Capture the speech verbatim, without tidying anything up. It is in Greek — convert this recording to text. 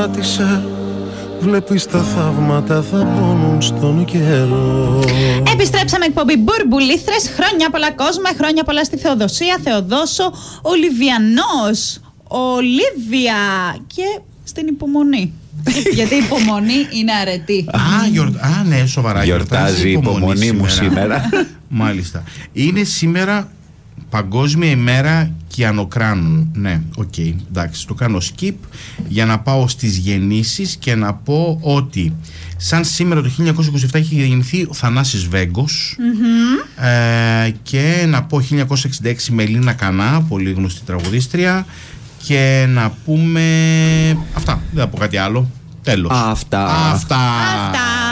σταμάτησε. Βλέπεις τα θαύματα θα πόνουν στον καιρό. Επιστρέψαμε, εκπομπή Μπουρμπουλήθρες. Χρόνια πολλά κόσμε, χρόνια πολλά στη Θεοδοσία, Θεοδόσο, Ολιβιανός, Ολίβια και στην υπομονή. Γιατί η υπομονή είναι αρετή. Α, γιορ... Α, ναι, σοβαρά. Γιορτάζει η υπομονή, υπομονή μου σήμερα. Μάλιστα. Είναι σήμερα Παγκόσμια ημέρα κυανοκράνων. Ναι, οκ, okay, εντάξει, το κάνω skip για να πάω στις γεννήσεις και να πω ότι σαν σήμερα το χίλια εννιακόσια είκοσι επτά έχει γεννηθεί ο Θανάσης Βέγκος. Mm-hmm. ε, και να πω χίλια εννιακόσια εξήντα έξι Μελίνα Κανά, πολύ γνωστή τραγουδίστρια. Και να πούμε αυτά, δεν θα πω κάτι άλλο. Τέλος. Αυτά. Αυτά. Αυτά.